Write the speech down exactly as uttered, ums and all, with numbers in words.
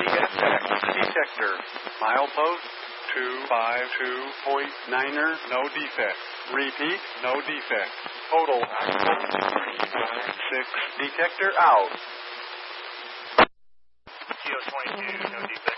F X detector. Milepost two five two point niner, no defect. Repeat, no defect. Total six detector out. Kilo twenty-two, no defect.